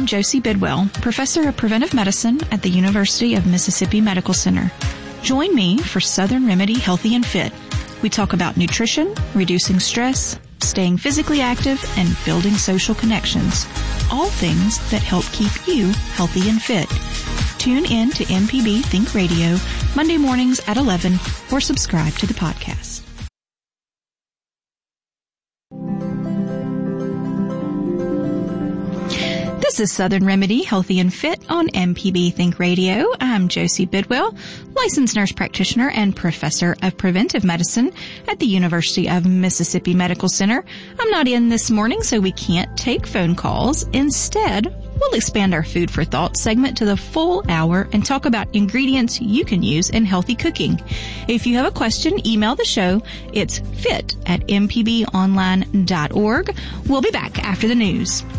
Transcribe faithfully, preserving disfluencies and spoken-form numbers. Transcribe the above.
Josie Bidwell, Professor of Preventive Medicine at the University of Mississippi Medical Center. Join me for Southern Remedy Healthy and Fit. We talk about nutrition, reducing stress, staying physically active, and building social connections. All things that help keep you healthy and fit. Tune in to M P B Think Radio Monday mornings at eleven or subscribe to the podcast. This is Southern Remedy Healthy and Fit on M P B Think Radio. I'm Josie Bidwell, licensed nurse practitioner and professor of preventive medicine at the University of Mississippi Medical Center. I'm not in this morning, so we can't take phone calls. Instead, we'll expand our Food for Thought segment to the full hour and talk about ingredients you can use in healthy cooking. If you have a question, email the show. It's fit at m p b online dot org. We'll be back after the news.